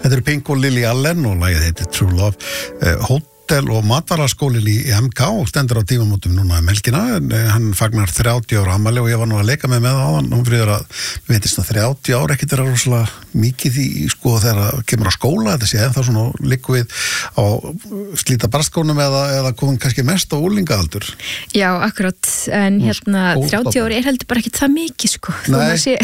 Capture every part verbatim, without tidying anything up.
Þetta eru Pink og Lily Allen og lagið heitir True Love. Uh, Hótel- og matvaraskólinn í M K og stendur á tímamótum núna um helgina, en uh, hann fagnar þrjátíu ára afmæli og ég var nú að leika með með á hann og fyrir að við veitist að þrjátíu ára ekkert er að rosalega mikið í sko þegar kemur á skóla, þetta sé þá svona liggur við á slíta barskónum eða, eða komum kannski mest á úlingaaldur. Já, akkurat, en hérna þrjátíu ára er heldur bara ekki það mikið sko, þó maður sé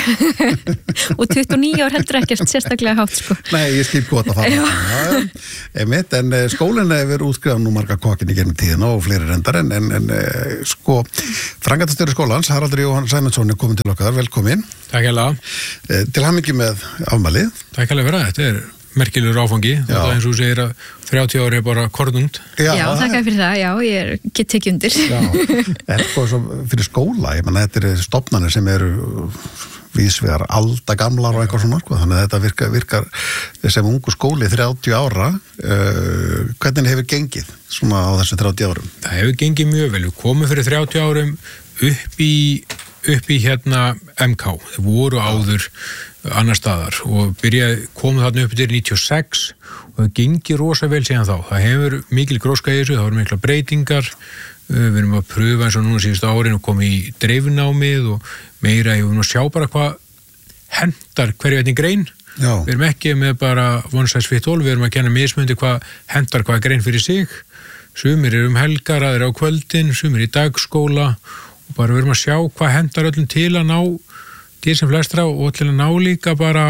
og tuttugu og níu ár heldur ekkert sérstaklega hátt sko. Nei, ég skil gott að fara einmitt, en skólinn hefur útskrifað nú marga kokkin í gennum tíðina og fleiri reyndar, en, en, en sko framkvæmdastjóri skólans, Haraldur Jóhann Sæmundsson er komin til okkar, velkomin. Takk hérlega. Til hamingju með afmælið. Takk hérlega fyrir það, þetta er merkilegur áfangi, þetta eins og þú segir að þrjátíu ári er bara kornungt. Já, já takk fyrir það, já, ég er, get tekið undir. Já, en sko fyrir skóla, ég menna þetta eru stofnanir sem eru vísvegar alda gamlar og eitthvað svona, sko, þannig að þetta virkar, virkar sem ungu skóli þrjátíu ára, uh, hvernig hefur gengið svona á þessu þrjátíu árum? Það hefur gengið mjög vel, við komum fyrir þrjátíu árum upp í, upp í hérna M K, þau voru áður annar staðar og byrjaði, komum þarna upp til níutíu og sex og það gengið rosa vel síðan þá, það hefur mikil gróska í þessu, það voru mikla breytingar, við erum að pröfa eins og núna síðustu árin og komið í dreifnámið og meira, ég vorum að sjá bara hvað hendar hverju einnig grein. Já. Við erum ekki með bara one size fit all, við erum að kenna mismundi hvað hendar hvað grein fyrir sig, sumir er um helgar, aðrir á kvöldin, sumir í dagskóla og bara við erum að sjá hvað hendar öllum til að ná til sem flestra og til að ná líka bara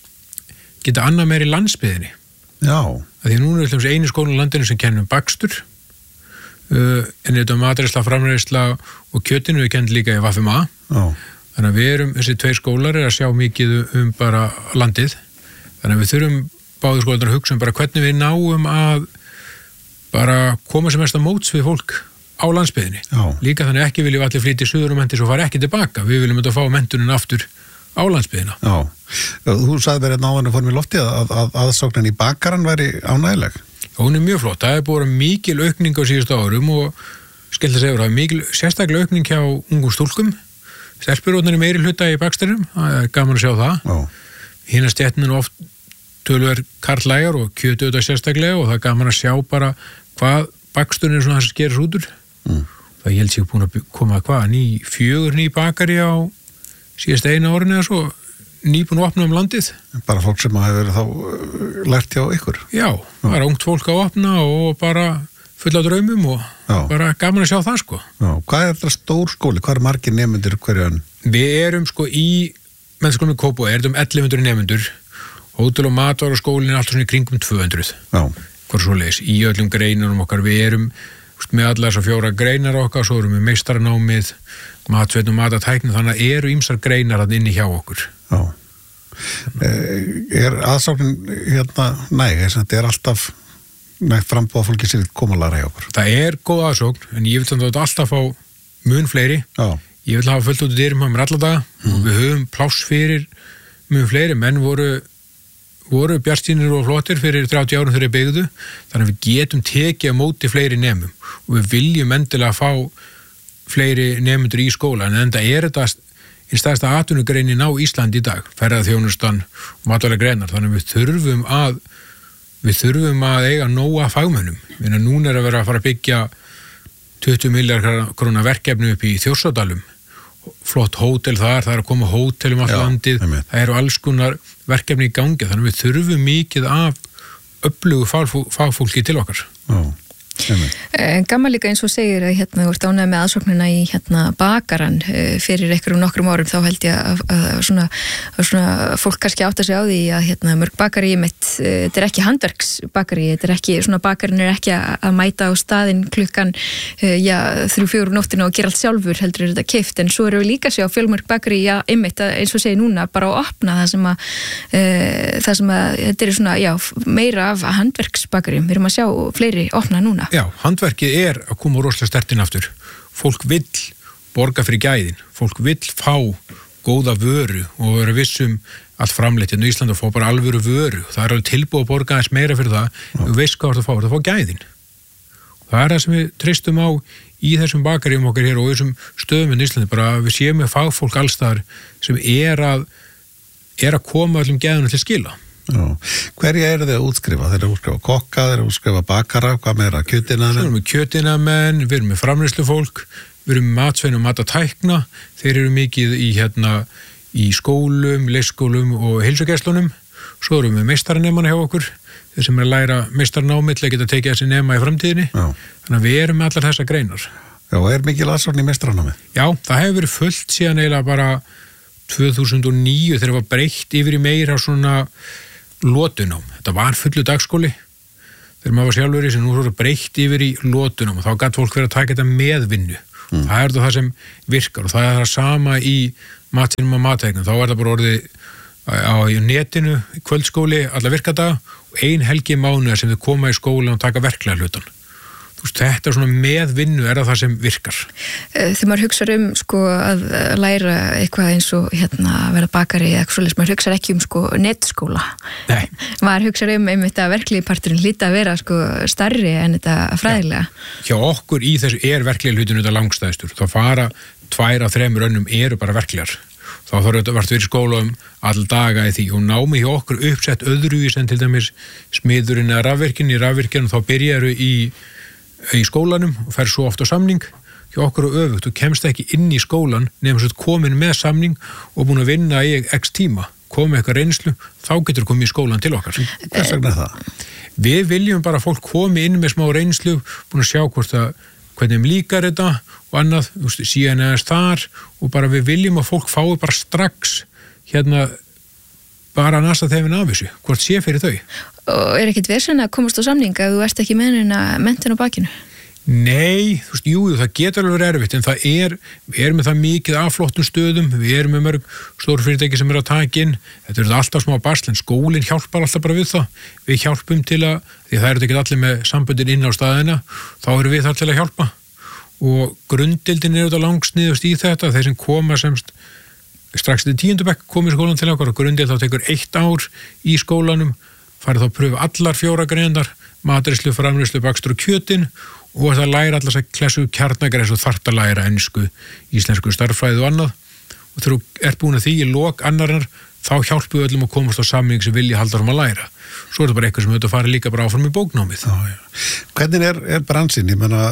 geta annað meir í landsbyðinni. Já. Að því núna er alltaf einu skólan í landinu sem kennum bakstur, uh, en þetta matreiðsla, framreiðsla og kjötinu við kennum líka í V M A. Já. Þannig að við erum, þessi tveir skólar er að sjá mikið um bara landið. Þannig að við þurfum báður skólarnar að hugsa um bara hvernig við náum að bara koma sem mest að móts við fólk á landsbyðinni. Já. Líka þannig ekki viljum við allir flytja í suður og mentis og fara ekki tilbaka. Við viljum þetta fá mentunin aftur á landsbyðina. Já. Þú sagði verið náðan að fórum í lofti að, að aðsóknin í bakaran væri ánægileg. Hún er mjög flott. Það er búin mikil aukning á síðustu árum og skemmt að segja, það er mikil sérstaklega aukning hjá ungum stúlkum. Stelpurótnar er meiri hluta í bakstærum, það er gaman að sjá það. Já. Hina stéttin er oft tölver karlægar og kjötu þetta sérstaklega og það er gaman að sjá bara hvað baksturinn er svona þess að skerast út úr. Mm. Það ég held sér búin að koma hvað, ný, fjögur ný bakari á síðast eina árin eða svo, nýbúin að opna um landið. Bara fólk sem hefur þá lært hjá ykkur? Já, Já. Bara ungt fólk að opna og bara fulla draumum og Já. Bara gaman að sjá það sko. Já, hvað er þetta stór skóli? Hvað er margir nemendur hverju enn? Við erum sko í mennskólum í Kópavogi, erum ellefu hundruð nemendur, hótel- og matvaraskólinn er alltaf svona í kringum tvö hundruð. Já. Hvað svo leis, í öllum greinunum okkar, við erum með allar þessar fjóra greinar okkar, svo erum við meistaranámið, matsveit og matatækni, þannig að eru ýmsar greinar að inni hjá okkur. Já. Er aðsóknin hérna næg, þetta er alltaf nægt frambúða fólki sem vil koma að læra hjá okkur? Það er góð aðsókn, en ég vil þannig að alltaf fá mun fleiri. Já. Ég vil hafa fullt út í dyrum á mér alla daga mm. og við höfum pláss fyrir mun fleiri, menn voru voru bjartstínir og flottir fyrir þrjátíu árum þegar byggðu, þannig að við getum tekið á móti fleiri nemum og við viljum endilega fá fleiri nemendur í skóla, en enda er þetta einn stærsta atvinnugreinin á Íslandi í dag, ferðaþjónustan og matvælega greinar, þannig að við þurfum að við þurfum að eiga nóga fagmönnum. Við erum núna að vera að fara að byggja tuttugu milljarða króna verkefni upp í Þjórsárdalum, flott hótel þar, það er að koma hótelum á landið, það eru alls konar verkefni í gangi, þannig að við þurfum mikið af öflugu fagfólki til okkar. Já. Gammal líka eins og segir að hérna, þú ert ánægð með aðsóknina í hérna, bakaran fyrir einhverjum nokkrum árum, þá held ég að, að, svona, að svona, fólk kannski átta sig á því að hérna, mörg bakari mitt, þetta er ekki handverksbakari, þetta er ekki, svona bakarin er ekki að mæta á staðinn klukkan já, þrjú, fjögur nóttina og gera allt sjálfur, heldur er þetta keypt, en svo erum við líka að sjá fjölmörg bakari, já, einmitt, eins og segir núna, bara að opna það sem að, e, það sem að þetta er svona, já, meira af handverksbakari, við erum að sjá fleiri opna núna. Já, handverkið er að koma rosalega stertinn aftur. Fólk vill borga fyrir gæðin, fólk vill fá góða vöru og vera vissum allt framleitt í Íslandi og fá bara alvöru vöru. Það er alveg tilbúið að borga aðeins meira fyrir það, þú veist hvað það fá, það fá gæðin. Það er það sem við treystum á í þessum bakaríum okkar hér og þessum stöðum í Íslandi, bara við séum með fagfólk allstaðar sem er að, er að koma öllum gæðunum til skila. Já. Hverja eru þið að útskrifa? Þeir eru að útskrifa kokka, þeir eru að útskrifa bakara, hvað meira, kjötinamenn? Svo erum við kjötinamenn, við erum með framleiðslufólk, við erum með matsvein og matatækna, þeir eru mikið í, hérna, í skólum, leikskólum og heilsugæslunum, svo erum við meistaranemana hjá okkur, þeir sem er að læra meistarnámi til að geta tekið þessi nema í framtíðinni, Já. Þannig að við erum með allar þessar greinar. Já, er mikil aðsókn í meistaranámi? Já, það hefur verið fullt síðan eiginlega bara tvö þúsund og níu þegar það var breytt yfir í meira svona lotunám. Þetta var fullu dagskóli þegar maður var sjálfur í sem nú er breytt yfir í lotunám og þá gæti fólk verið að taka þetta með vinnu. Mm. Það er það sem virkar og það er það sama í matsinum og matæknum. Þá er það bara orðið á netinu, kvöldskóli, alla virkadaga og ein helgi mánuðar sem þau koma í skóla og taka verklega hlutan. Þú veist, þetta er svona með vinnu er það sem virkar. Þegar maður hugsa um sko að læra eitthvað eins og hérna verða bakari eða eitthvað svolítið, maður hugsa ekki um sko netskóla. Nei. Maður hugsa um einmitt að verklegi parturinn hlýta að vera sko starri en þetta fræðilega. Já. Hjá okkur í þessu er verklegi hlutinu þetta langstæðstur. Það fara tvær af þremur önnum eru bara verklegar. Þá þarf þetta vart verið skóla um all daga í því og námi hjá okkur uppsett öðruvís en til dæmis smiðurinn eða rafvirkinn. Í rafvirkinn þá byrjaru í í skólanum og fer svo oft á samning hjá okkur og öfugt, þú kemst ekki inn í skólan nefnum svo komin með samning og búin að vinna í x tíma komið eitthvað reynslu, þá getur komið í skólan til okkar. Hvers vegna er það? Við viljum bara að fólk komi inn með smá reynslu, búin að sjá hvort að hvernig þeim líkar þetta og annað, þú veist, síðan eðast þar og bara við viljum að fólk fái bara strax hérna bara að nasta þeiminn af þessu, hvort sé fyrir þau. Og er ekkit vesen að komast á samning ef þú ert ekki með henni menntun á bakinu? Nei, þú veist, jú, það getur alveg verið erfitt, en það er, við erum með það mikið af flottum stöðum, við erum með mörg stórfyrirtæki sem er að taka inn, þetta er alltaf smá basl, en skólinn hjálpar alltaf bara við það, við hjálpum til að, því það eru ekki allir með samböndin inn á staðina, þá erum við þar til að hjálpa og grunddeildin er þetta langsniðust í þetta, þeir sem koma semst strax til tíundu bekk komið í skólan til okkar og grunddeild þá tekur eitt ár í skólanum, farið þá að pröfu allar fjóra greinar, matreiðslu, framleiðslu, bakstur og kjötin og það læra allar þess að klessu kjarnagreis og þarft að læra ensku, íslensku starffræði og annað og þegar þú ert búin að því í lok annarinnar þá hjálpu við öllum að komast á samning sem vilja halda fram að læra. Svo er þetta bara eitthvað sem auðvitað fara líka bara áfram í bóknámið. Já, já. Hvernig er, er bransinn? Ég menna,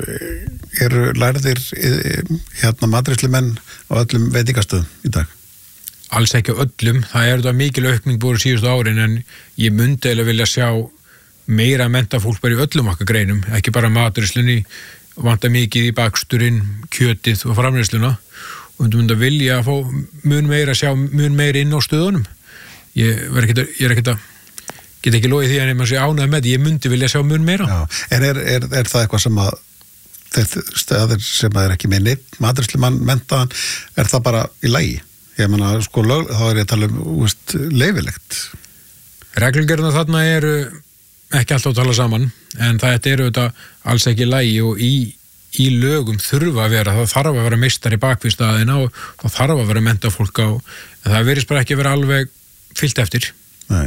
eru lærðir hérna matreiðslumenn á öllum veitingastöðum í dag? Alls ekki á öllum. Það er þetta mikil aukning búið síðustu árin en ég myndi eða vilja sjá meira mennta fólk bara í öllum okkar greinum, ekki bara matreiðslunni, vanta mikið í baksturinn, kjötið og framleiðsluna og við myndum að vilja að fá mun meira, sjá mun meira inn á stöðunum. Ég, ekki, ég er ekkert að get ekki logið því að maður sé ánægð með því, ég myndi vilja sjá mun meira. Já, en er, er, er það eitthvað sem að þeir stöðir sem að er ekki með neitt matreiðslumann menntaðan, er það bara í lagi? Ég menna, sko, lög, þá er ég að tala um úst, leifilegt. Reglugerðina þarna eru ekki alltaf að tala saman, en það eru þetta alls ekki í lagi og í í lögum þurfa að vera, það þarf að vera meistar í bakvistaðina og það þarf að vera mentafólk á, en það verðist bara ekki að vera alveg fyllt eftir. Nei.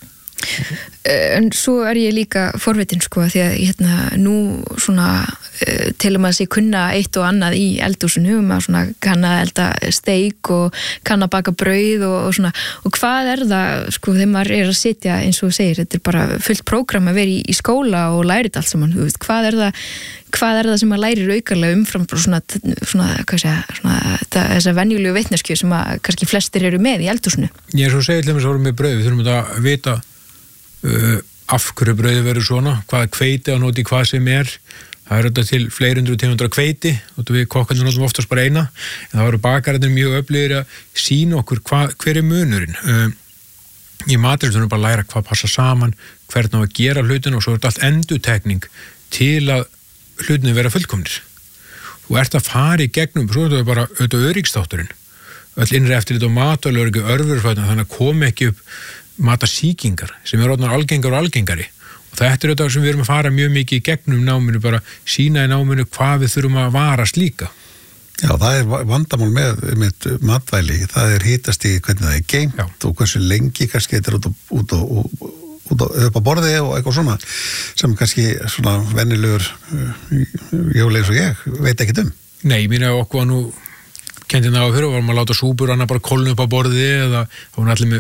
En svo er ég líka forvitin sko því að hérna nú svona til að maður sé kunna eitt og annað í eldhúsinu, maður svona kann að elda steik og kann að baka brauð og, og svona, og hvað er það sko þegar maður er að sitja eins og segir, þetta er bara fullt prógram að vera í, í skóla og læri þetta allt saman, þú veist, hvað er það hvað er það sem maður lærir aukarlega umfram svona, svona, hvað segja, svona þessa venjulegu vitneskju sem að kannski flestir eru með í eldhúsinu? Ég er svo segið til þess að voru með brauð, við þurfum að vita uh, af hverju brauði verður svona, hvað hveiti á nóti hvað sem er. Það er þetta til fleiri hundru tegundra hveiti og við kokkarnir notum oftast bara eina, en það voru bakararnir mjög öflugir að sína okkur hva, hver er munurinn. Uh, í matreiðslunum bara læra hvað passa saman, hvernig á að gera hlutin og svo er þetta allt endurtekning til að hlutinni vera fullkomnir. Þú ert að fara í gegnum, svo er þetta bara auðvitað öryggstátturinn. Öll innri eftir þetta matalörgu, örfurfötna, þannig að kom ekki upp matasýkingar sem er orðnar algengar og algengari. Og þetta er auðvitað sem við erum að fara mjög mikið í gegnum náminu, bara sína í náminu hvað við þurfum að varast líka. Já, það er vandamál með, með matvæli, það er hitast í hvernig það er geimt og hversu lengi kannski þetta er út og, út og, og út á, upp á borði og eitthvað svona sem kannski svona vennilegur jólegs og ég veit ekkert um. Nei, mín að okkur var nú kendina á fyrir, varum að láta súpur hana bara kólna upp á borði eða þá var allir með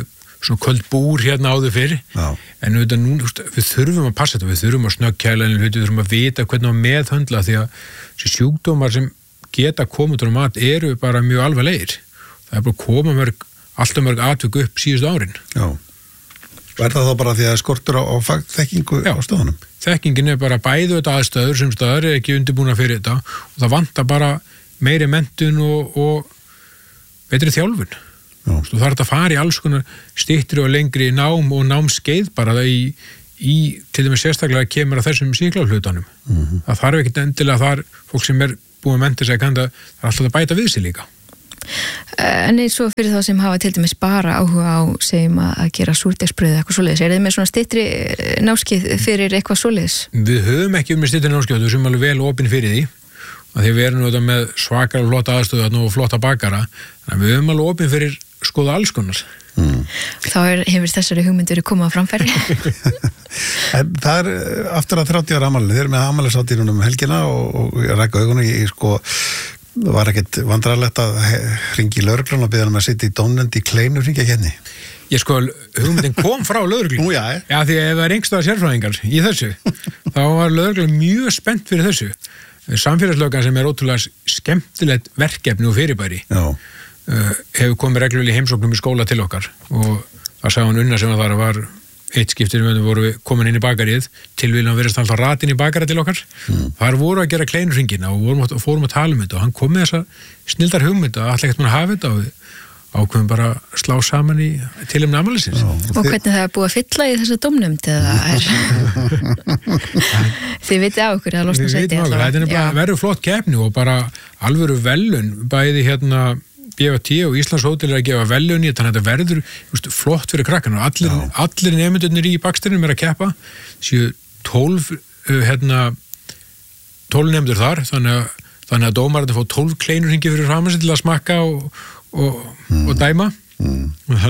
svona köld búr hérna áður fyrr Já. en við, nú, við þurfum að passa þetta, við þurfum að snöggkæla við þurfum að vita hvernig að meðhöndla því að þessi sjúkdómar sem geta komið til mat eru bara mjög alvarlegir það er bara að koma mörg, alltaf mörg atvik upp síðustu árin Já, og er það þá bara því að skortur á, á þekkingu á stöðunum? Þekkingin er bara bæðu þetta aðstöður sem stöður er ekki undirbúna fyrir þetta og það vantar bara meiri menntun og, og betri þjálfun Þú þarf að fara í alls konar styttri og lengri nám og námskeið bara það í, í til dæmis sérstaklega kemur að þessum síkláhlutanum. Mm-hmm. Það þarf ekkert endilega þar fólk sem er búið að mennta sig að kanda, það er alltaf að bæta við sig líka. En eins og fyrir þá sem hafa til dæmis bara áhuga á segjum að gera súrdegsbrauð eitthvað svoleiðis, er þið með svona styttri námskeið fyrir eitthvað svoleiðis? Við höfum ekki með styttri námskeið, við sem alveg vel opin fyrir því. Því við erum þetta með svakar og flotta aðstöðu og flotta bakara, þannig að við höfum alveg opin fyrir skoða alls konar. Mm. Þá er, hefur þessari hugmyndur komað á framfæri. En það er aftur að þrjátíu ára afmæli, þeir eru með afmælishátíð um helgina og, og ég rækka augunum, ég sko var ekkert vandræðalegt að hringi í lögregluna og biðja hann að sitja í dómnefnd í Kleinu hringja kenni. Ég sko, hugmyndin kom frá lögreglun. Nú já. Já, því að ef það er einhverstaðar sérfræðingar í þessu, þá var lögreglun mjög spennt fyrir þessu. Samfélagslöggan sem er ótrúlega skemmtilegt verkefni og fyrirbæri uh, hefur komið reglulega í heimsóknum í skóla til okkar og það sagði hann Unna sem þar var eitt skiptir við voru við komin inn í bakarið tilvíðan að verðast alltaf ratin í bakarið til okkar mm. þar voru að gera kleinurhringina og vorum að, fórum að tala um þetta og hann kom með þessa snildar hugmynd að alltaf ekkert mann að hafa þetta og við ákveðum bara að slá saman í tilumni afmælisins. Og hvernig það er búið að fylla í þessa dómnefnd eða er þið vitið á okkur að losna sæti þetta er bara verður flott keppni og bara alvöru velun bæði hérna B V T og Íslands hótel er að gefa velun í þannig að þetta verður just, flott fyrir krakkana og allir, allir nefndurnir í bakstrinum er að keppa séu tólf uh, hérna tólf nefndur þar þannig að, þannig að dómararnir fá tólf kleinurhringi fyrir framan sig til að smakka og og, mm. og dæma mm.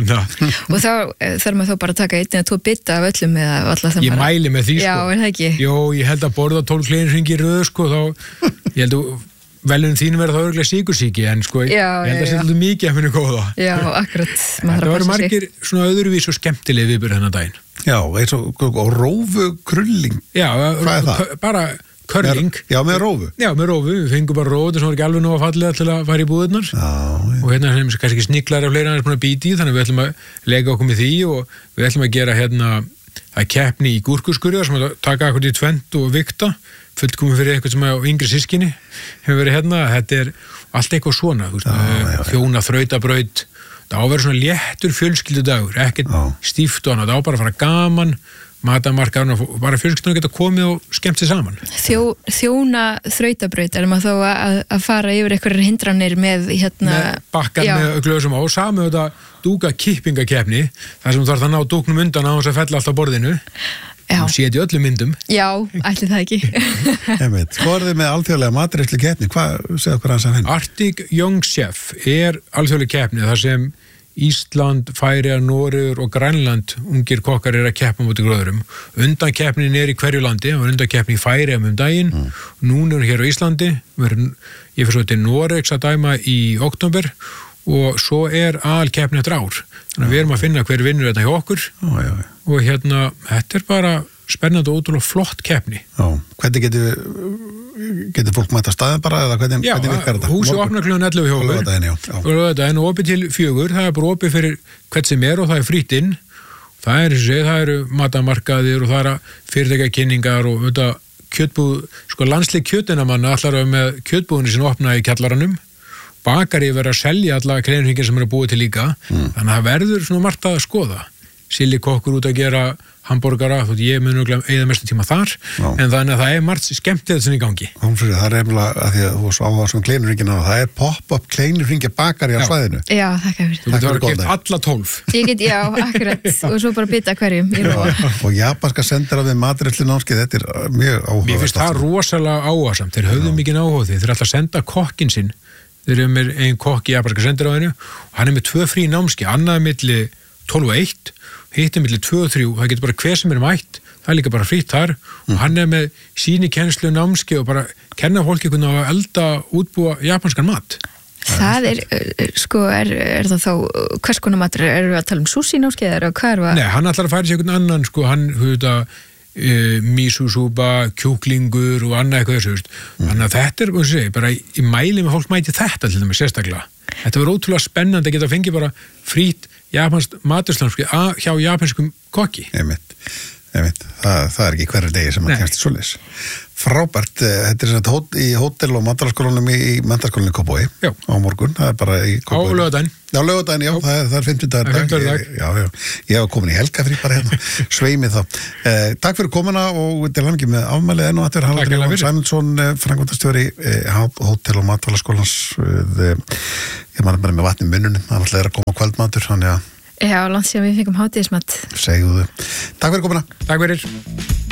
og þá þarf maður þá bara að taka einn eða tvo bita af öllum eða alltaf það ég bara... mæli með því sko já, er það ekki? Jó, ég held að borða tólf kleinurhringi í röð sko þá, ég held að velun þín verða þá örgulega síkursíki en sko, já, ég held að já, setja mikið að finna góða já, akkurat það var margir svona öðruvís og skemmtileg viðbyrð þennan daginn já, eins og, og rófu krulling já, hvað er það? bara körling. Já, með rófu. Já, með rófu. Við fengum bara rófu sem var ekki alveg nú að fallega til að fara í búðurnar. Já, já. Og hérna sem kannski ekki sniklar af fleira en er búin að býta í, þannig að við ætlum að lega okkur með því og við ætlum að gera hérna að keppni í gúrkuskurðar sem að taka okkur í tvent og vikta, fullkomið fyrir eitthvað sem á yngri sískinni hefur verið hérna. Þetta er allt eitthvað svona, þú veist, já, já, já. Þjóna þrautabraut. Það á að vera svona léttur fjölskyldudagur, ekkert stíft og annað. Það á bara að fara gaman. Matamarkaðurinn og bara fjölskyldunum geta komið og skemmt sér saman. Þjó, þjóna þrautabraut, er maður þá að, að fara yfir einhverjar hindranir með hérna... Með bakkan já. Með glösum á og samu þetta dúka kippingakeppni, þar sem þú þarf að ná dúknum undan á þess að fella alltaf borðinu. Já. Og séti öllum myndum. Já, ætli það ekki. Einmitt. Hvað er þið með alþjóðlega matreiðslu keppni? Hvað, segðu okkur aðeins af henni? Arctic Young Chef er alþjóðlega keppni þar sem Ísland, Færeyjar, Noregur og Grænland ungir kokkar er að keppa mútið gróðurum. Undankeppnin er í hverju landi, það var undankeppni í Færeyjum um daginn, mm. núna er hún hér á Íslandi, verum, ég fyrir svo til Noregs að dæma í október og svo er aðalkeppni eftir ár. Þannig að við erum að finna hver vinnur þetta hjá okkur já, já, já. Og hérna, þetta er bara spennandi og ótrúlega flott keppni. Já, hvernig getur getur fólk mæta staðin bara eða hvernig, já, hvernig virkar þetta? Já, húsi opnar klukkan ellefu hjá okkur og lögðaðin og opið til fjögur, það er bara opið fyrir hvert sem er og það er frýtt inn það er eins og segið, það eru matamarkaðir og það eru fyrirtækjakynningar og þetta kjötbúð, sko landsleik kjötinamann allar með kjötbúðinu sem opnaði í kjallaranum bakari verið að selja alla kleinurhringir sem eru að búið til líka mm. þannig að það verður svona margt að skoða Silli kokkur út að gera hambúrgara, þú veit, ég mun nögulega eða mestu tíma þar, já. En þannig að það er margt skemmtilegt sem í gangi. Hómsfrið, það er efnilega, að því að þú svo áhuga svona kleinurhringina, það er pop-up kleinurhringja bakari á svæðinu. Já, þakka fyrir. Þú getur að keypt alla tólf. Ég get, já, akkurat, og svo bara bytta hverjum. Og japanska sendara við matreiðslu námskeið, þetta er mjög áhuga. Mér finnst það rosalega áhugasamt, þeir höfðu mikið áhuga því, þeir ætla að senda kokkin sinn, þeir eru með einn kokk í japanska sendiráðinu og hann er með tvö frí námskeið, annað milli tólf og eitt hittum millir tvö og þrjú, það getur bara hver sem er mætt, það er líka bara frýtt þar mm. og hann er með síni kennslu námskeið og bara kenna fólki hvernig að elda útbúa japanskan mat. Það er, sko, er, er það þá, hvers konar matur, erum við að tala um sushi námskeið eða hvað er það? Nei, hann ætlar að færa sér einhvern annan, sko, hann, þú veit að, uh, mísúsúpa, kjúklingur og annað eitthvað þessu, mm. þannig að þetta er, hvað sé, bara í mæli með fólk mæti þetta til dæmis sérstaklega. Þetta verður ótrúlega spennandi að geta að fengi bara frít japansk maturslanski hjá japanskum kokki. Einmitt, einmitt. Það, það er ekki hverju degi sem að kemst í svoleiðis. Frábært, þetta er svona hót, í hótel- og mataraskólanum í menntaskólanum í Kópavogi á morgun, það er bara í Kópavogi. Á laugardaginn. Já, laugardaginn, já, það er, það er fimmtudagur dag. fimmtudagur dag. Já, já, ég hef komin í helgafrí bara hérna, sveimið þá. Eh, takk fyrir komuna og til hamingju með afmælið enn og þetta er Haraldur Sæmundsson, framkvæmdastjóri eh, hótel- og mataraskólans. Eh, ég mann bara með vatni í munnunum, það er alltaf að koma kvöldmatur, þannig að Já, langt síðan við fengum hátíðismat. Segðu þau. Takk fyrir komuna. Takk fyrir.